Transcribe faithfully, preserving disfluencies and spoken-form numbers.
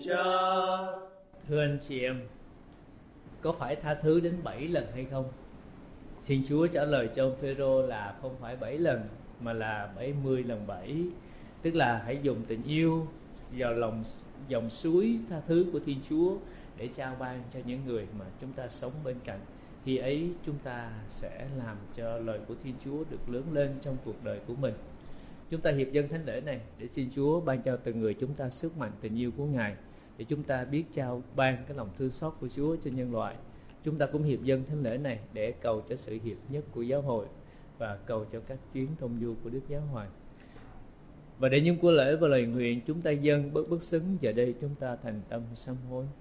Thưa anh chị em, có phải tha thứ đến bảy lần hay không? Xin Chúa trả lời cho ông Phêrô là không phải bảy lần mà là bảy mươi lần bảy. Tức là hãy dùng tình yêu vào lòng dòng suối tha thứ của Thiên Chúa để trao ban cho những người mà chúng ta sống bên cạnh. Khi ấy chúng ta sẽ làm cho lời của Thiên Chúa được lớn lên trong cuộc đời của mình. Chúng ta hiệp dâng thánh lễ này để xin Chúa ban cho từng người chúng ta sức mạnh tình yêu của Ngài, để chúng ta biết trao ban cái lòng thương xót của Chúa cho nhân loại. Chúng ta cũng hiệp dâng thánh lễ này để cầu cho sự hiệp nhất của giáo hội và cầu cho các chuyến thông du của Đức Giáo Hoàng. Và để những của lễ và lời nguyện chúng ta dâng bớt bất xứng, giờ đây chúng ta thành tâm sám hối.